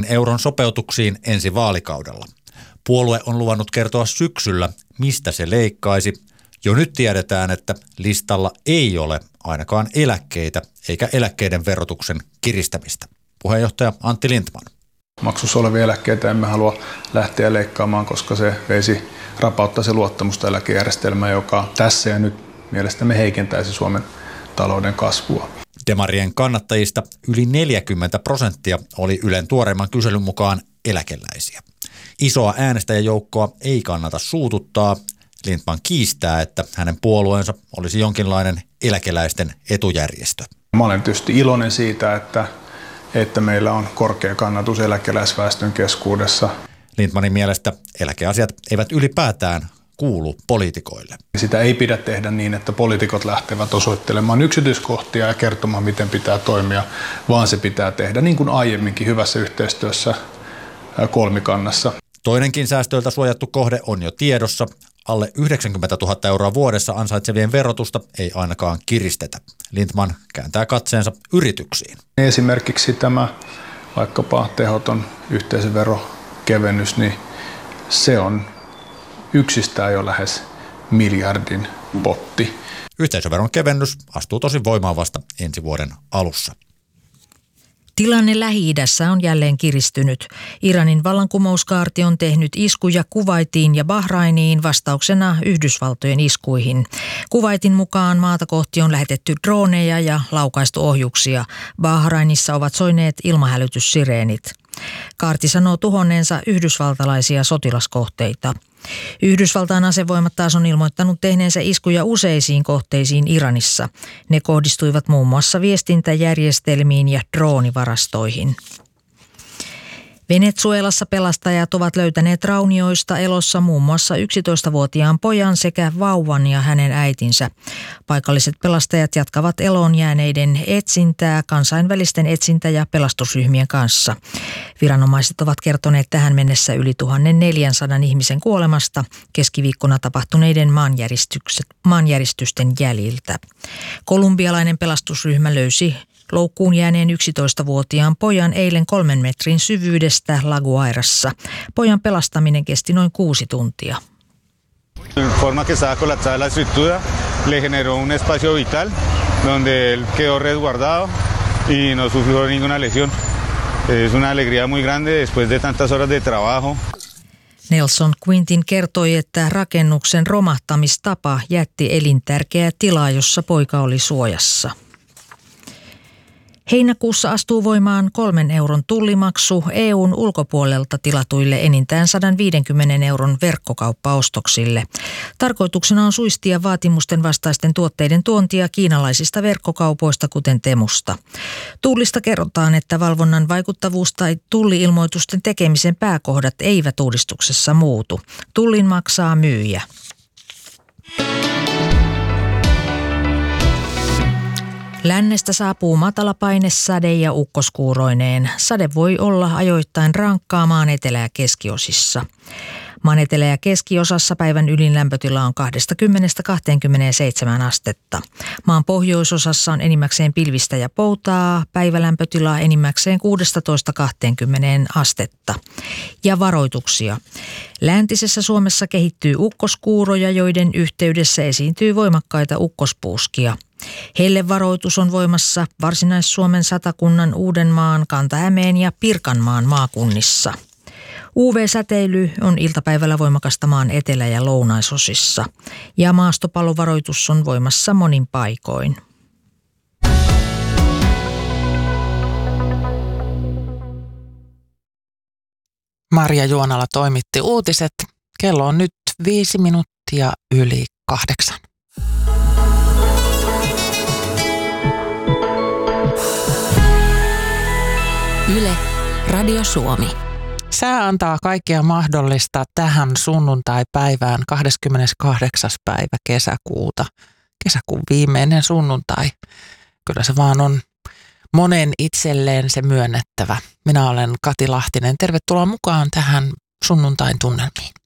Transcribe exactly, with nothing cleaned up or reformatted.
euron sopeutuksiin ensi vaalikaudella. Puolue on luvannut kertoa syksyllä, mistä se leikkaisi. Jo nyt tiedetään, että listalla ei ole ainakaan eläkkeitä eikä eläkkeiden verotuksen kiristämistä. Puheenjohtaja Antti Lindtman. Maksussa olevia eläkkeitä emme halua lähteä leikkaamaan, koska se veisi rapauttaa se luottamusta eläkejärjestelmään, joka tässä ja nyt mielestämme heikentäisi Suomen talouden kasvua. Demarien kannattajista yli neljäkymmentä prosenttia oli Ylen tuoreimman kyselyn mukaan eläkeläisiä. Isoa äänestäjäjoukkoa ei kannata suututtaa. Lindtman kiistää, että hänen puolueensa olisi jonkinlainen eläkeläisten etujärjestö. Mä olen tietysti iloinen siitä, että, että meillä on korkea kannatus eläkeläisväestön keskuudessa. Lindtmanin mielestä eläkeasiat eivät ylipäätään kuulu poliitikoille. Sitä ei pidä tehdä niin, että poliitikot lähtevät osoittelemaan yksityiskohtia ja kertomaan, miten pitää toimia, vaan se pitää tehdä niin kuin aiemminkin hyvässä yhteistyössä kolmikannassa. Toinenkin säästöiltä suojattu kohde on jo tiedossa. Alle yhdeksänkymmentätuhatta euroa vuodessa ansaitsevien verotusta ei ainakaan kiristetä. Lindtman kääntää katseensa yrityksiin. Esimerkiksi tämä vaikkapa tehoton yhteisöverokevennys, niin se on yksistään jo lähes miljardin potti. Yhteisöveron kevennys astuu tosin voimaan vasta ensi vuoden alussa. Tilanne Lähi-idässä on jälleen kiristynyt. Iranin vallankumouskaarti on tehnyt iskuja Kuwaitiin ja Bahrainiin vastauksena Yhdysvaltojen iskuihin. Kuwaitin mukaan maata kohti on lähetetty droneja ja laukaistu ohjuksia. Bahrainissa ovat soineet ilmahälytyssireenit. Kaarti sanoo tuhonneensa yhdysvaltalaisia sotilaskohteita. Yhdysvaltain asevoimat taas on ilmoittanut tehneensä iskuja useisiin kohteisiin Iranissa. Ne kohdistuivat muun muassa viestintäjärjestelmiin ja droonivarastoihin. Venezuelassa pelastajat ovat löytäneet raunioista elossa muun muassa yksitoistavuotiaan pojan sekä vauvan ja hänen äitinsä. Paikalliset pelastajat jatkavat eloon jääneiden etsintää kansainvälisten etsintä- ja pelastusryhmien kanssa. Viranomaiset ovat kertoneet tähän mennessä yli tuhatneljäsataa ihmisen kuolemasta keskiviikkona tapahtuneiden maanjäristysten jäljiltä. Kolumbialainen pelastusryhmä löysi loukkuun jääneen yksitoistavuotiaan pojan eilen kolmen metrin syvyydestä La Guairassa. Pojan pelastaminen kesti noin kuusi tuntia. Forma que estaba colapsada la estructura le generó un espacio vital donde él quedó resguardado y no sufrió ninguna lesión. Es una alegría muy grande después de tantas horas de trabajo. Nelson Quintin kertoi, että rakennuksen romahtamistapa jätti elintärkeää tilaa, jossa poika oli suojassa. Heinäkuussa astuu voimaan kolmen euron tullimaksu E U:n ulkopuolelta tilatuille enintään sata viisikymmentä euron verkkokauppaostoksille. Tarkoituksena on suistia vaatimusten vastaisten tuotteiden tuontia kiinalaisista verkkokaupoista, kuten Temusta. Tullista kerrotaan, että valvonnan vaikuttavuus tai tulli-ilmoitusten tekemisen pääkohdat eivät uudistuksessa muutu. Tullin maksaa myyjä. Lännestä saapuu matalapainesade ja ukkoskuuroineen. Sade voi olla ajoittain rankkaa maan etelä- ja keskiosissa. Maan etelä- ja keskiosassa päivän ylin lämpötila on kaksikymmentä kaksikymmentäseitsemän astetta. Maan pohjoisosassa on enimmäkseen pilvistä ja poutaa, päivälämpötila enimmäkseen kuusitoista kaksikymmentä astetta. Ja varoituksia. Läntisessä Suomessa kehittyy ukkoskuuroja, joiden yhteydessä esiintyy voimakkaita ukkospuuskia. Hellevaroitus on voimassa Varsinais-Suomen, Satakunnan, Uudenmaan, Kanta-Hämeen ja Pirkanmaan maakunnissa. U V-säteily on iltapäivällä voimakasta maan etelä- ja lounaisosissa. Ja maastopallovaroitus on voimassa monin paikoin. Marja Juonala toimitti uutiset. Kello on nyt viisi minuuttia yli kahdeksan. Yle, Radio Suomi. Sää antaa kaikkea mahdollista tähän sunnuntai-päivään, kahdeskymmeneskahdeksas päivä kesäkuuta. Kesäkuun viimeinen sunnuntai. Kyllä se vaan on monen itselleen se myönnettävä. Minä olen Kati Lahtinen. Tervetuloa mukaan tähän sunnuntain tunnelmiin.